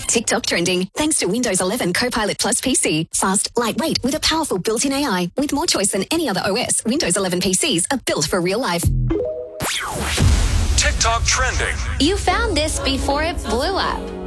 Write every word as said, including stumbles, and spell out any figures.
TikTok trending thanks to Windows eleven Copilot Plus P C. Fast, lightweight with a powerful built-in A I. With more choice than any other O S, Windows eleven P Cs are built for real life. TikTok trending. You found this before it blew up.